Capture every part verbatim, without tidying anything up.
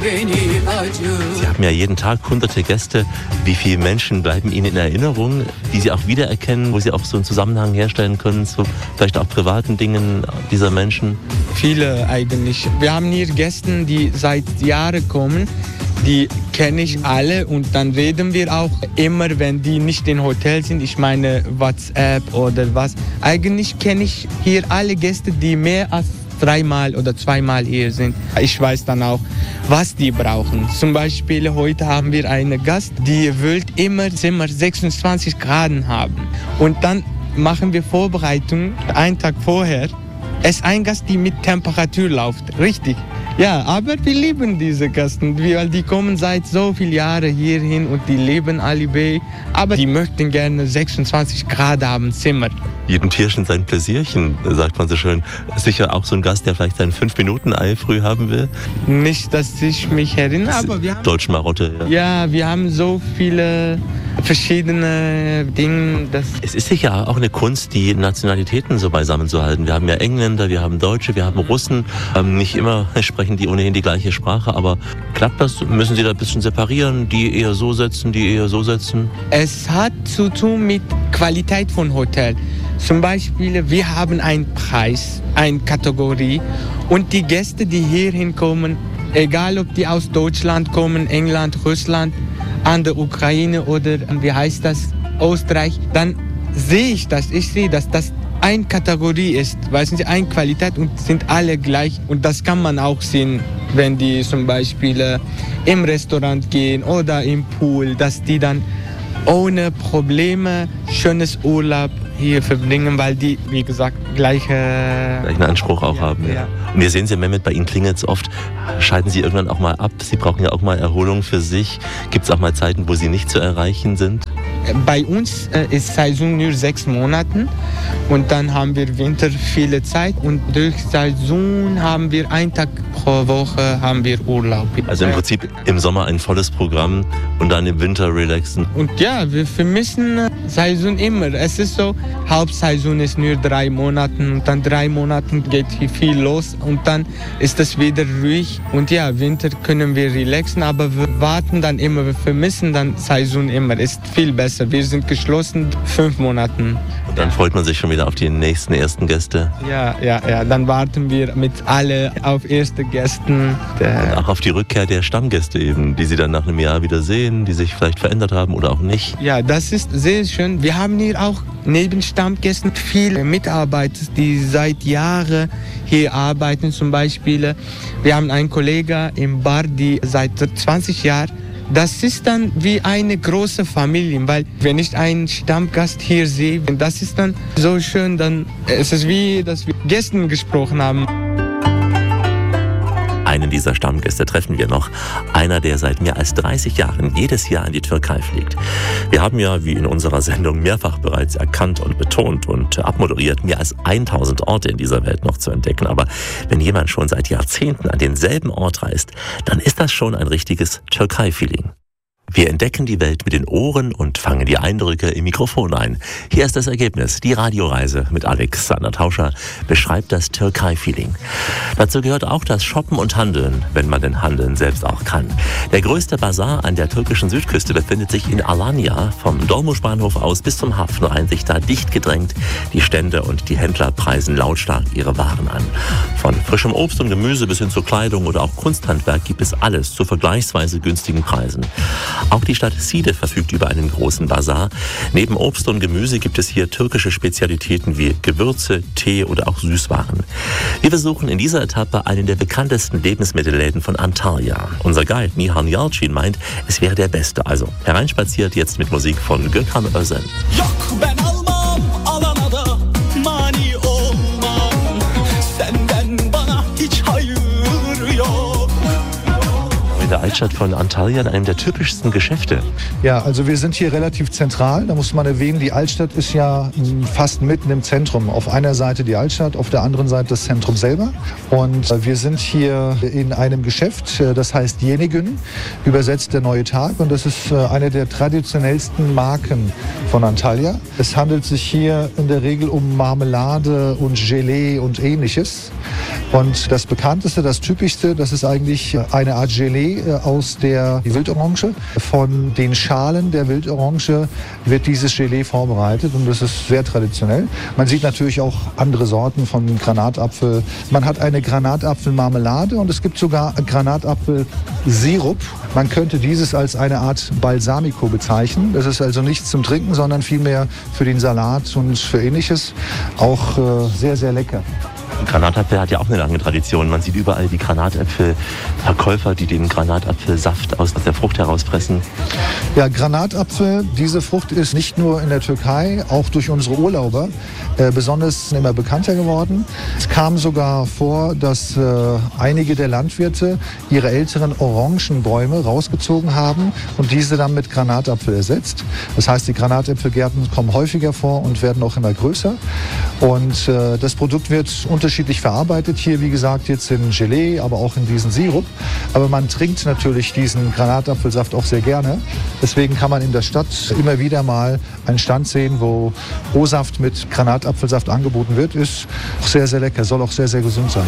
Sie haben ja jeden Tag hunderte Gäste. Wie viele Menschen bleiben Ihnen in Erinnerung, die Sie auch wiedererkennen, wo Sie auch so einen Zusammenhang herstellen können zu vielleicht auch privaten Dingen dieser Menschen? Viele eigentlich. Wir haben hier Gäste, die seit Jahren kommen. Die kenne ich alle und dann reden wir auch immer, wenn die nicht im Hotel sind. Ich meine WhatsApp oder was. Eigentlich kenne ich hier alle Gäste, die mehr als dreimal oder zweimal hier sind. Ich weiß dann auch, was die brauchen. Zum Beispiel heute haben wir einen Gast, die will immer Zimmer sechsundzwanzig Grad haben. Und dann machen wir Vorbereitung einen Tag vorher. Es ist ein Gast, die mit Temperatur läuft, richtig. Ja, aber wir lieben diese Gäste, weil die kommen seit so vielen Jahren hierhin und die leben Alibay. Aber die möchten gerne sechsundzwanzig Grad haben, Zimmer. Jedem Tierchen sein Pläsierchen, sagt man so schön. Sicher auch so ein Gast, der vielleicht sein fünf Minuten Ei früh haben will? Nicht, dass ich mich erinnere, aber wir haben... Deutsch-Marotte, ja. Ja, wir haben so viele verschiedene Dinge. Dass es ist sicher auch eine Kunst, die Nationalitäten so beisammen zu halten. Wir haben ja Engländer, wir haben Deutsche, wir haben Russen. Ähm, nicht immer sprechen die ohnehin die gleiche Sprache, aber klappt das? Müssen Sie da ein bisschen separieren? Die eher so setzen, die eher so setzen? Es hat zu tun mit Qualität von Hotel. Zum Beispiel, wir haben einen Preis, eine Kategorie und die Gäste, die hierhin kommen, egal ob die aus Deutschland kommen, England, Russland, an der Ukraine oder, wie heißt das, Österreich, dann sehe ich das, ich sehe, dass das eine Kategorie ist, weißen Sie, eine Qualität und sind alle gleich und das kann man auch sehen, wenn die zum Beispiel äh, im Restaurant gehen oder im Pool, dass die dann ohne Probleme schönes Urlaub hier verbringen, weil die, wie gesagt, gleiche... gleichen Anspruch auch ja, haben. Ja. Ja. Und wir sehen Sie, Mehmet, bei Ihnen klingelt es oft, schalten Sie irgendwann auch mal ab? Sie brauchen ja auch mal Erholung für sich. Gibt es auch mal Zeiten, wo Sie nicht zu erreichen sind? Bei uns äh, ist Saison nur sechs Monate und dann haben wir Winter viele Zeit und durch Saison haben wir einen Tag pro Woche haben wir Urlaub. Also im Prinzip im Sommer ein volles Programm und dann im Winter relaxen. Und ja, wir vermissen Saison immer. Es ist so, Hauptsaison ist nur drei Monate und dann drei Monate geht hier viel los und dann ist es wieder ruhig. Und ja, Winter können wir relaxen, aber wir warten dann immer, wir vermissen dann Saison immer. Ist viel besser. Wir sind geschlossen fünf Monate. Und dann freut man sich schon wieder auf die nächsten ersten Gäste. Ja, ja, ja. Dann warten wir mit alle auf erste Gäste. Und auch auf die Rückkehr der Stammgäste eben, die Sie dann nach einem Jahr wieder sehen, die sich vielleicht verändert haben oder auch nicht. Ja, das ist sehr schön. Wir haben hier auch neben Stammgästen viele Mitarbeiter, die seit Jahren hier arbeiten. Zum Beispiel, wir haben einen Kollegen im Bar, die seit zwanzig Jahren. Das ist dann wie eine große Familie, weil wenn ich einen Stammgast hier sehe, das ist dann so schön, dann ist es wie, dass wir Gästen gesprochen haben. Einen dieser Stammgäste treffen wir noch. Einer, der seit mehr als dreißig Jahren jedes Jahr in die Türkei fliegt. Wir haben ja, wie in unserer Sendung mehrfach bereits erkannt und betont und abmoderiert, mehr als tausend Orte in dieser Welt noch zu entdecken. Aber wenn jemand schon seit Jahrzehnten an denselben Ort reist, dann ist das schon ein richtiges Türkei-Feeling. Wir entdecken die Welt mit den Ohren und fangen die Eindrücke im Mikrofon ein. Hier ist das Ergebnis. Die Radioreise mit Alexander Tauscher beschreibt das Türkei-Feeling. Dazu gehört auch das Shoppen und Handeln, wenn man den Handeln selbst auch kann. Der größte Bazar an der türkischen Südküste befindet sich in Alanya. Vom Dolmusch-Bahnhof aus bis zum Hafen reihen sich da dicht gedrängt. Die Stände und die Händler preisen lautstark ihre Waren an. Von frischem Obst und Gemüse bis hin zur Kleidung oder auch Kunsthandwerk gibt es alles zu vergleichsweise günstigen Preisen. Auch die Stadt Side verfügt über einen großen Bazar. Neben Obst und Gemüse gibt es hier türkische Spezialitäten wie Gewürze, Tee oder auch Süßwaren. Wir besuchen in dieser Etappe einen der bekanntesten Lebensmittelläden von Antalya. Unser Guide Nihan Yalcin meint, es wäre der beste. Also hereinspaziert jetzt mit Musik von Gökhan Özen. der Altstadt von Antalya, in einem der typischsten Geschäfte. Ja, also wir sind hier relativ zentral. Da muss man erwähnen, die Altstadt ist ja fast mitten im Zentrum. Auf einer Seite die Altstadt, auf der anderen Seite das Zentrum selber. Und wir sind hier in einem Geschäft, das heißt Yenigün, übersetzt der neue Tag. Und das ist eine der traditionellsten Marken von Antalya. Es handelt sich hier in der Regel um Marmelade und Gelee und ähnliches. Und das bekannteste, das typischste, das ist eigentlich eine Art Gelee aus der Wildorange. Von den Schalen der Wildorange wird dieses Gelee vorbereitet und das ist sehr traditionell. Man sieht natürlich auch andere Sorten von Granatapfel. Man hat eine Granatapfelmarmelade und es gibt sogar Granatapfelsirup. Man könnte dieses als eine Art Balsamico bezeichnen. Das ist also nichts zum Trinken, sondern vielmehr für den Salat und für Ähnliches. Auch äh, sehr, sehr lecker. Granatapfel hat ja auch eine lange Tradition. Man sieht überall die Granatäpfelverkäufer, die den Granatapfelsaft aus der Frucht herauspressen. Ja, Granatapfel, diese Frucht ist nicht nur in der Türkei, auch durch unsere Urlauber äh, besonders immer bekannter geworden. Es kam sogar vor, dass äh, einige der Landwirte ihre älteren Orangenbäume rausgezogen haben und diese dann mit Granatapfel ersetzt. Das heißt, die Granatäpfelgärten kommen häufiger vor und werden auch immer größer. Und äh, das Produkt wird unterschiedlich verarbeitet. Hier, wie gesagt, jetzt in Gelee, aber auch in diesen Sirup. Aber man trinkt natürlich diesen Granatapfelsaft auch sehr gerne. Deswegen kann man in der Stadt immer wieder mal einen Stand sehen, wo O-Saft mit Granatapfelsaft angeboten wird. Ist auch sehr, sehr lecker, soll auch sehr, sehr gesund sein.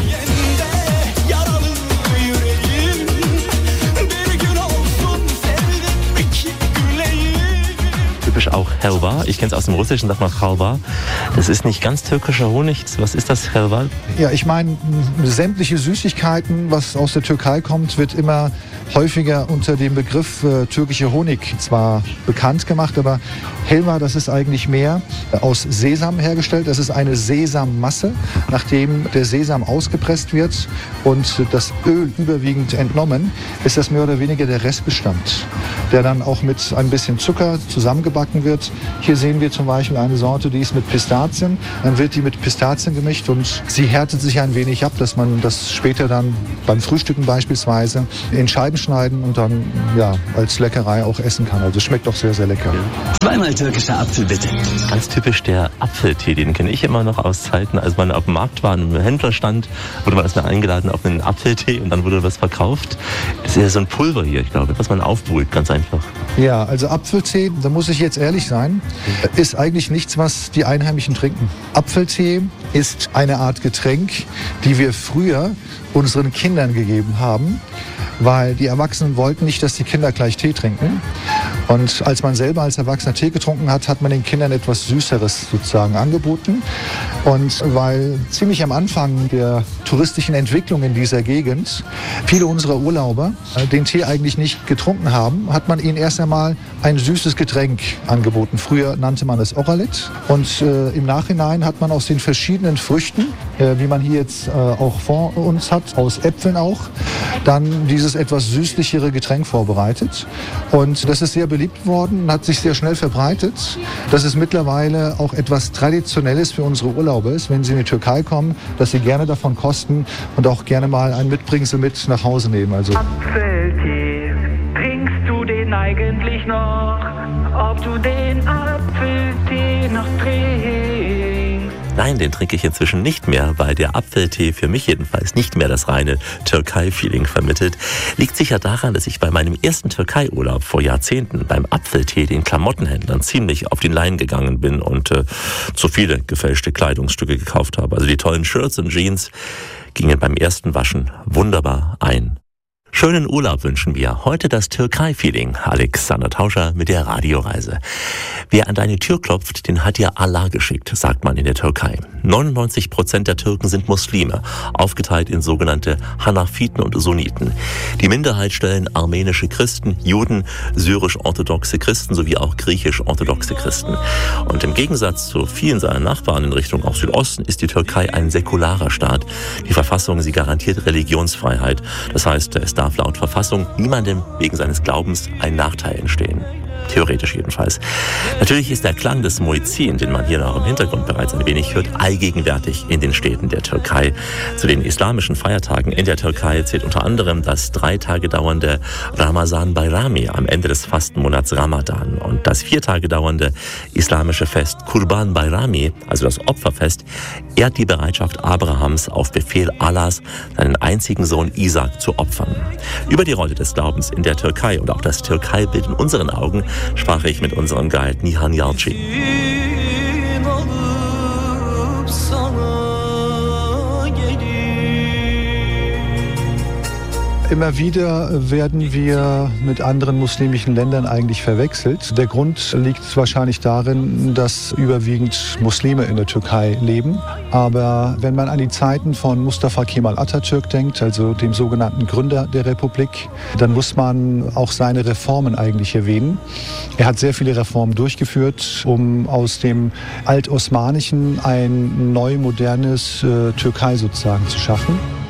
Auch Helva. Ich kenne es aus dem Russischen, sagt man Chalva. Das ist nicht ganz türkischer Honig. Was ist das, Helva? Ja, ich meine, sämtliche Süßigkeiten, was aus der Türkei kommt, wird immer häufiger unter dem Begriff äh, türkischer Honig zwar bekannt gemacht, aber Helva, das ist eigentlich mehr aus Sesam hergestellt. Das ist eine Sesammasse, nachdem der Sesam ausgepresst wird und das Öl überwiegend entnommen, ist das mehr oder weniger der Restbestand, der dann auch mit ein bisschen Zucker zusammengebacken wird. Hier sehen wir zum Beispiel eine Sorte, die ist mit Pistazien. Dann wird die mit Pistazien gemischt und sie härtet sich ein wenig ab, dass man das später dann beim Frühstücken beispielsweise in Scheiben schneiden und dann ja, als Leckerei auch essen kann. Also schmeckt auch sehr, sehr lecker. Zweimal türkischer Apfel, bitte. Ganz typisch der Apfeltee, den kenne ich immer noch aus Zeiten, als man auf dem Markt war, einem Händlerstand, wurde man erstmal eingeladen auf einen Apfeltee und dann wurde was verkauft. Das ist ja so ein Pulver hier, ich glaube, was man aufbrüht, ganz einfach. Ja, also Apfeltee, da muss ich jetzt ehrlich sein, ist eigentlich nichts, was die Einheimischen trinken. Apfeltee ist eine Art Getränk, die wir früher unseren Kindern gegeben haben, weil die Erwachsenen wollten nicht, dass die Kinder gleich Tee trinken. Und als man selber als Erwachsener Tee getrunken hat, hat man den Kindern etwas Süßeres sozusagen angeboten. Und weil ziemlich am Anfang der touristischen Entwicklung in dieser Gegend viele unserer Urlauber den Tee eigentlich nicht getrunken haben, hat man ihnen erst einmal ein süßes Getränk angeboten. Früher nannte man es Oralit. Und äh, im Nachhinein hat man aus den verschiedenen Früchten, äh, wie man hier jetzt äh, auch vor uns hat, aus Äpfeln auch, dann dieses etwas süßlichere Getränk vorbereitet. Und das ist sehr beliebt worden und hat sich sehr schnell verbreitet, dass es mittlerweile auch etwas Traditionelles für unsere Urlauber ist, wenn sie in die Türkei kommen, dass sie gerne davon kosten und auch gerne mal ein Mitbringsel mit nach Hause nehmen. Also Apfeltee, trinkst du den eigentlich noch? Ob du den Apfeltee noch trinkst? Nein, den trinke ich inzwischen nicht mehr, weil der Apfeltee für mich jedenfalls nicht mehr das reine Türkei-Feeling vermittelt. Liegt sicher daran, dass ich bei meinem ersten Türkei-Urlaub vor Jahrzehnten beim Apfeltee den Klamottenhändlern ziemlich auf den Leim gegangen bin und äh, zu viele gefälschte Kleidungsstücke gekauft habe. Also die tollen Shirts und Jeans gingen beim ersten Waschen wunderbar ein. Schönen Urlaub wünschen wir. Heute das Türkei-Feeling. Alexander Tauscher mit der Radioreise. Wer an deine Tür klopft, den hat dir Allah geschickt, sagt man in der Türkei. neunundneunzig Prozent der Türken sind Muslime, aufgeteilt in sogenannte Hanafiten und Sunniten. Die Minderheit stellen armenische Christen, Juden, syrisch-orthodoxe Christen sowie auch griechisch-orthodoxe Christen. Und im Gegensatz zu vielen seiner Nachbarn in Richtung auch Südosten ist die Türkei ein säkularer Staat. Die Verfassung, sie garantiert Religionsfreiheit. Das heißt, es darf laut Verfassung niemandem wegen seines Glaubens ein Nachteil entstehen. Theoretisch jedenfalls. Natürlich ist der Klang des Muezzin, den man hier noch im Hintergrund bereits ein wenig hört, allgegenwärtig in den Städten der Türkei. Zu den islamischen Feiertagen in der Türkei zählt unter anderem das drei Tage dauernde Ramazan Bayrami am Ende des Fastenmonats Ramadan und das vier Tage dauernde islamische Fest Kurban Bayrami, also das Opferfest, ehrt die Bereitschaft Abrahams auf Befehl Allahs, seinen einzigen Sohn Isaac zu opfern. Über die Rolle des Glaubens in der Türkei und auch das Türkei-Bild in unseren Augen sprach ich mit unserem Guide Nihan Yalçin. Immer wieder werden wir mit anderen muslimischen Ländern eigentlich verwechselt. Der Grund liegt wahrscheinlich darin, dass überwiegend Muslime in der Türkei leben. Aber wenn man an die Zeiten von Mustafa Kemal Atatürk denkt, also dem sogenannten Gründer der Republik, dann muss man auch seine Reformen eigentlich erwähnen. Er hat sehr viele Reformen durchgeführt, um aus dem Altosmanischen ein neu modernes äh, Türkei sozusagen zu schaffen.